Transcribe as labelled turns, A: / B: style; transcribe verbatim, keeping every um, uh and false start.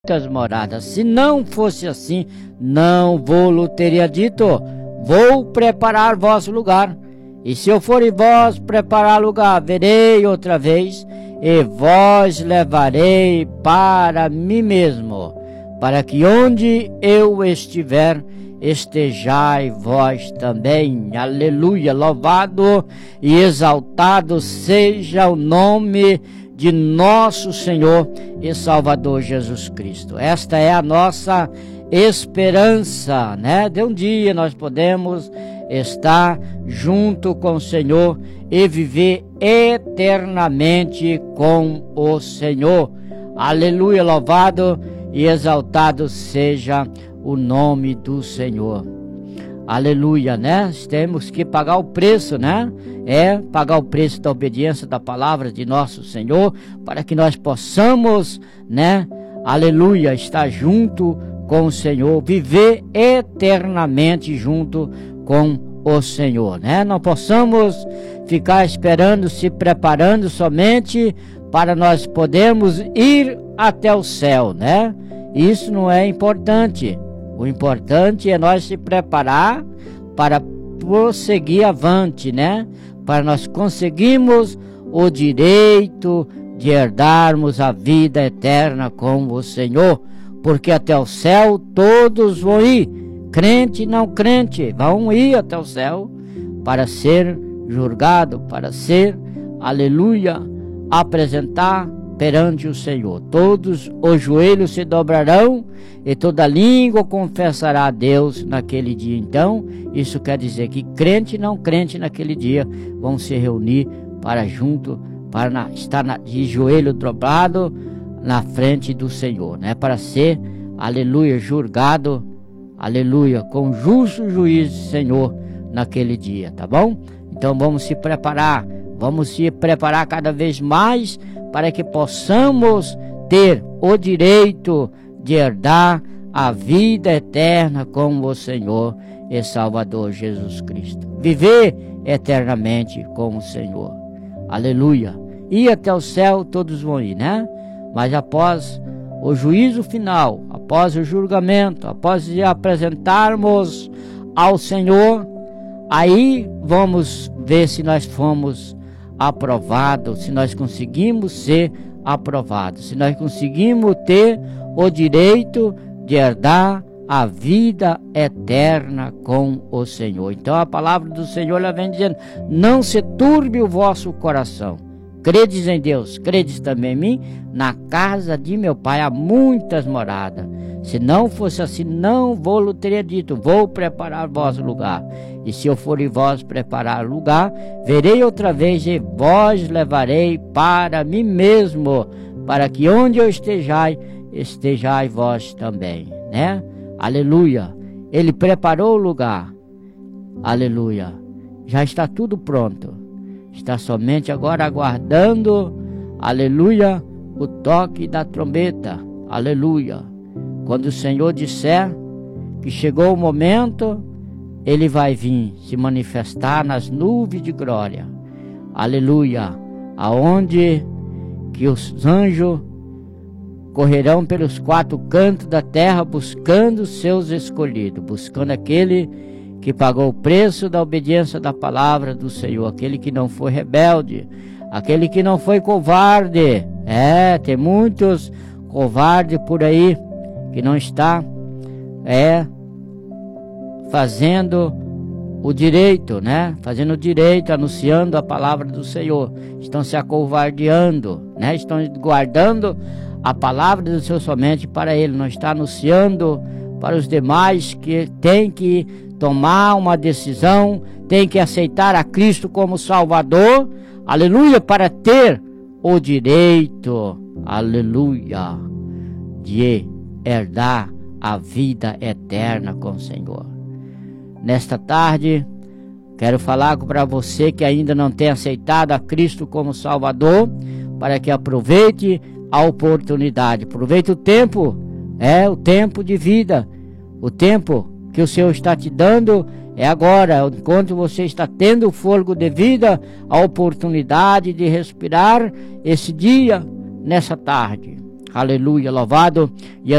A: muitas moradas. Se não fosse assim, não vou-lo teria dito: vou preparar vosso lugar. E se eu for em vós preparar lugar, verei outra vez, e vós levarei para mim mesmo, para que onde eu estiver, estejai vós também. Aleluia! Louvado e exaltado seja o nome de nosso Senhor e Salvador Jesus Cristo. Esta é a nossa esperança, né? De um dia nós podemos estar junto com o Senhor e viver eternamente com o Senhor. Aleluia! Louvado e exaltado seja o nome do Senhor. Aleluia, né? Temos que pagar o preço, né? É pagar o preço da obediência da palavra de nosso Senhor, para que nós possamos, né? Aleluia, estar junto com o Senhor, viver eternamente junto com o Senhor, né? Não possamos ficar esperando, se preparando somente para nós podermos ir até o céu, né? Isso não é importante. O importante é nós se preparar para prosseguir avante, né? Para nós conseguirmos o direito de herdarmos a vida eterna com o Senhor, porque até o céu todos vão ir, crente e não crente, vão ir até o céu para ser julgado, para ser, aleluia, apresentar perante o Senhor. Todos os joelhos se dobrarão e toda língua confessará a Deus naquele dia. Então, isso quer dizer que crente e não crente naquele dia vão se reunir para junto, para na, estar na, de joelho dobrado na frente do Senhor, né? Para ser, aleluia, julgado, aleluia, com justo juízo, Senhor, naquele dia, tá bom? Então vamos se preparar, vamos se preparar cada vez mais para que possamos ter o direito de herdar a vida eterna com o Senhor e Salvador Jesus Cristo. Viver eternamente com o Senhor. Aleluia. Ir até o céu todos vão ir, né? Mas após o juízo final, após o julgamento, após apresentarmos ao Senhor, aí vamos ver se nós fomos aprovados, se nós conseguimos ser aprovados, se nós conseguimos ter o direito de herdar a vida eterna com o Senhor. Então a palavra do Senhor ela vem dizendo: não se turbe o vosso coração, credes em Deus, credes também em mim. Na casa de meu pai há muitas moradas. Se não fosse assim, não vou-lo teria dito: vou preparar vosso lugar. E se eu for em vós preparar lugar, verei outra vez e vós levarei para mim mesmo, para que onde eu estejai, estejai vós também, né? Aleluia. Ele preparou o lugar. Aleluia. Já está tudo pronto. Está somente agora aguardando, aleluia, o toque da trombeta. Aleluia. Quando o Senhor disser que chegou o momento, Ele vai vir se manifestar nas nuvens de glória. Aleluia. Aonde que os anjos correrão pelos quatro cantos da terra buscando seus escolhidos, buscando aquele que pagou o preço da obediência da palavra do Senhor, aquele que não foi rebelde, aquele que não foi covarde. É, tem muitos covardes por aí que não está é fazendo o direito, né? Fazendo o direito, anunciando a palavra do Senhor. Estão se acovardeando, né? Estão guardando a palavra do Senhor somente para Ele. Não está anunciando para os demais que tem que tomar uma decisão, tem que aceitar a Cristo como Salvador. Aleluia, para ter o direito, aleluia, de herdar a vida eterna com o Senhor. Nesta tarde, quero falar para você que ainda não tem aceitado a Cristo como Salvador, para que aproveite a oportunidade, aproveite o tempo, é o tempo de vida, o tempo que o Senhor está te dando é agora, enquanto você está tendo o fôlego de vida, a oportunidade de respirar esse dia, nessa tarde. Aleluia, louvado. E